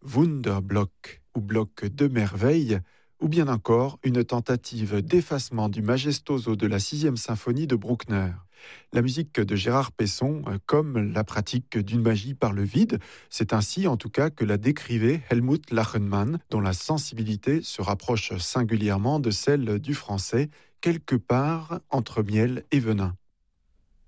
Wunderblock ou bloc de merveille, ou bien encore une tentative d'effacement du majestoso de la 6e symphonie de Bruckner. La musique de Gérard Pesson comme la pratique d'une magie par le vide, c'est ainsi en tout cas que la décrivait Helmut Lachenmann, dont la sensibilité se rapproche singulièrement de celle du français, quelque part entre miel et venin.